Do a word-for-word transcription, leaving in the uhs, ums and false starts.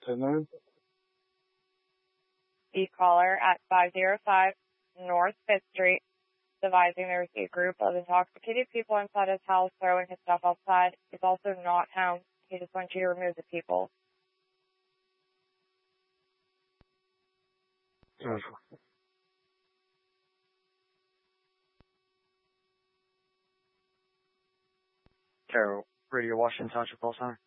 afternoon. The caller at five oh five North fifth Street, advising there's a group of intoxicated people inside his house throwing his stuff outside. He's also not home. He just wants you to remove the people. Carol, Radio Washington Township Call Center.